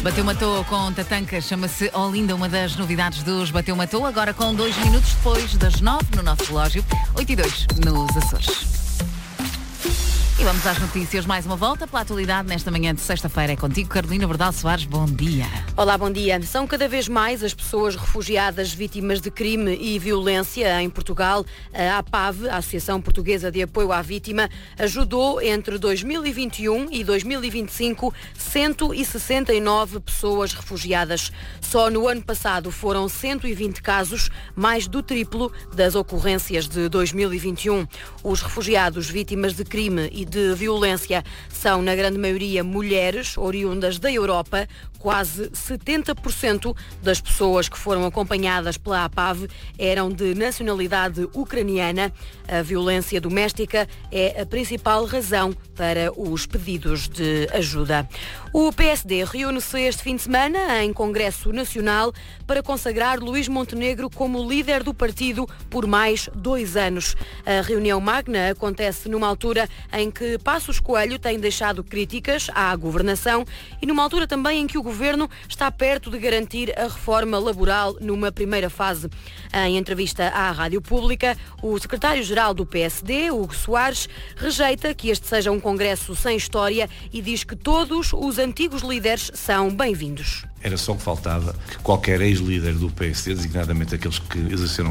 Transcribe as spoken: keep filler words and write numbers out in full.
Bateu Matou com Tatanka, chama-se Olinda, uma das novidades dos Bateu Matou, agora com dois minutos depois das nove no nosso relógio, oito e dois nos Açores. E vamos às notícias, mais uma volta pela atualidade nesta manhã de sexta-feira. É contigo, Carolina Verdal Soares, bom dia. Olá, bom dia. São cada vez mais as pessoas refugiadas vítimas de crime e violência em Portugal. A APAV, a Associação Portuguesa de Apoio à Vítima, ajudou entre dois mil e vinte e um e dois mil e vinte e cinco cento e sessenta e nove pessoas refugiadas. Só no ano passado foram cento e vinte casos, mais do triplo das ocorrências de dois mil e vinte e um. Os refugiados vítimas de crime e de violência são, na grande maioria, mulheres oriundas da Europa. Quase setenta por cento das pessoas que foram acompanhadas pela APAV eram de nacionalidade ucraniana. A violência doméstica é a principal razão para os pedidos de ajuda. O P S D reúne-se este fim de semana em Congresso Nacional para consagrar Luís Montenegro como líder do partido por mais dois anos. A reunião magna acontece numa altura em que Passos Coelho tem deixado críticas à governação e numa altura também em que o governo está perto de garantir a reforma laboral numa primeira fase. Em entrevista à Rádio Pública, o secretário-geral do P S D, Hugo Soares, rejeita que este seja um congresso sem história e diz que todos os antigos líderes são bem-vindos. Era só que faltava que qualquer ex-líder do P S D, designadamente aqueles que exerceram